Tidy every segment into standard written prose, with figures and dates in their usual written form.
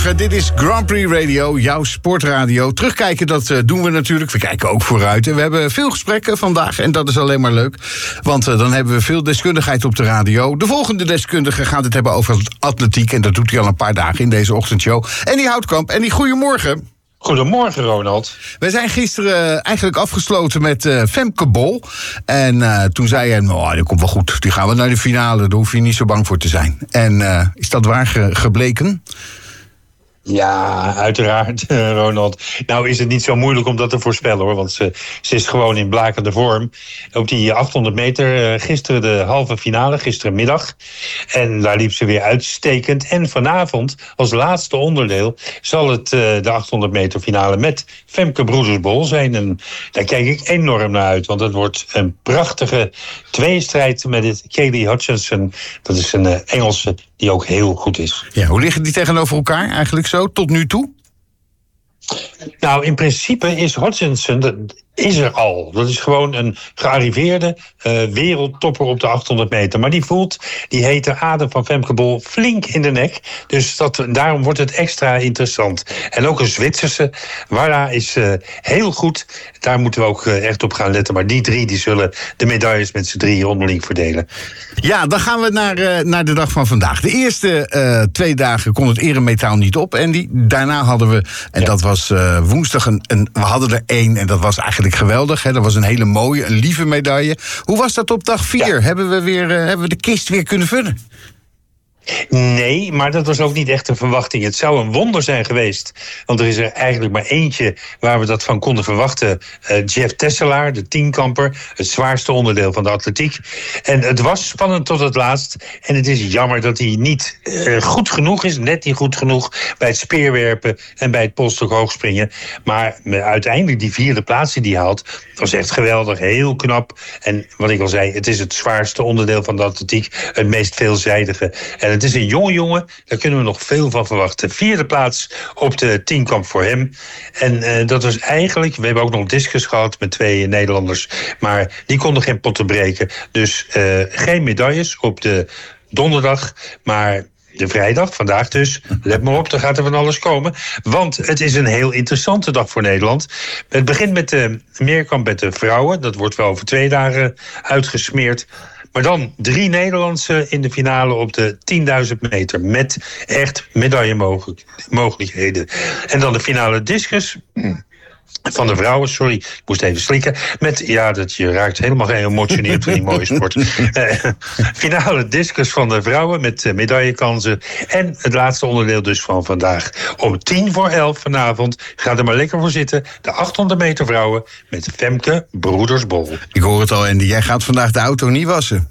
Dit is Grand Prix Radio, jouw sportradio. Terugkijken, dat doen we natuurlijk. We kijken ook vooruit. En we hebben veel gesprekken vandaag en dat is alleen maar leuk. Want dan hebben we veel deskundigheid op de radio. De volgende deskundige gaat het hebben over atletiek. En dat doet hij al een paar dagen in deze ochtendshow. Andy Houtkamp. Andy, goedemorgen. Goedemorgen, Ronald. We zijn gisteren eigenlijk afgesloten met Femke Bol. En toen zei hij, dat komt wel goed. Die gaan we naar de finale, daar hoef je niet zo bang voor te zijn. En is dat waar gebleken? Ja, uiteraard, Ronald. Nou is het niet zo moeilijk om dat te voorspellen, hoor. Want ze is gewoon in blakende vorm. Op die 800 meter, gisteren de halve finale, gisterenmiddag. En daar liep ze weer uitstekend. En vanavond, als laatste onderdeel, zal het de 800 meter finale met Femke Broedersbol zijn. En daar kijk ik enorm naar uit. Want het wordt een prachtige tweestrijd met Kaylee Hutchinson. Dat is een Engelse die ook heel goed is. Ja, hoe liggen die tegenover elkaar eigenlijk zo, tot nu toe? Nou, in principe is Hutchinson, dat is er al. Dat is gewoon een gearriveerde wereldtopper op de 800 meter. Maar die voelt die hete adem van Femke Bol flink in de nek. Dus daarom wordt het extra interessant. En ook een Zwitserse, Wara, is heel goed. Daar moeten we ook echt op gaan letten. Maar die drie die zullen de medailles met z'n drieën onderling verdelen. Ja, dan gaan we naar de dag van vandaag. De eerste 2 dagen kon het eremetaal niet op. En daarna hadden we, en dat was woensdag, we hadden er 1 en dat was eigenlijk geweldig. Hè? Dat was een hele mooie, een lieve medaille. Hoe was dat op dag 4? Ja. Hebben we de kist weer kunnen vullen? Nee, maar dat was ook niet echt een verwachting. Het zou een wonder zijn geweest. Want er is er eigenlijk maar eentje waar we dat van konden verwachten. Jeff Tesselaar, de tienkamper. Het zwaarste onderdeel van de atletiek. En het was spannend tot het laatst. En het is jammer dat hij niet goed genoeg is. Net niet goed genoeg bij het speerwerpen en bij het polstok hoogspringen. Maar uiteindelijk die 4e plaats die hij haalt, was echt geweldig. Heel knap. En wat ik al zei, het is het zwaarste onderdeel van de atletiek. Het meest veelzijdige. En het is een jonge jongen, daar kunnen we nog veel van verwachten. 4e plaats op de tienkamp voor hem. En dat was eigenlijk, we hebben ook nog discus gehad met 2 Nederlanders. Maar die konden geen potten breken. Dus geen medailles op de donderdag, maar de vrijdag, vandaag dus. Let maar op, er gaat er van alles komen. Want het is een heel interessante dag voor Nederland. Het begint met de meerkamp met de vrouwen. Dat wordt wel over 2 dagen uitgesmeerd. Maar dan 3 Nederlandse in de finale op de 10.000 meter. Met echt medaillemogelijkheden. En dan de finale discus van de vrouwen, sorry, ik moest even slikken. Je raakt helemaal geëmotioneerd van die mooie sport. Finale discus van de vrouwen met medaillekansen. En het laatste onderdeel dus van vandaag. Om 10:45 vanavond, ga er maar lekker voor zitten. De 800 meter vrouwen met Femke Broedersbol. Ik hoor het al, Andy, jij gaat vandaag de auto niet wassen.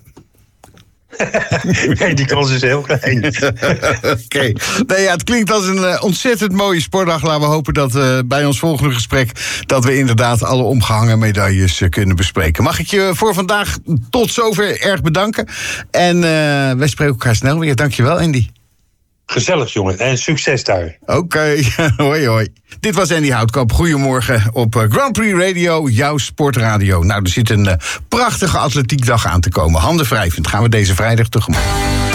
Nee, die kans is heel klein. Oké. Nee, het klinkt als een ontzettend mooie sportdag. Laten we hopen dat bij ons volgende gesprek dat we inderdaad alle omgehangen medailles kunnen bespreken. Mag ik je voor vandaag tot zover erg bedanken. En wij spreken elkaar snel weer. Dankjewel, Andy. Gezellig, jongen. En succes daar. Oké. Hoi, hoi. Dit was Andy Houtkamp. Goedemorgen op Grand Prix Radio, jouw sportradio. Nou, er zit een prachtige atletiekdag aan te komen. Handen wrijvend gaan we deze vrijdag tegemoet.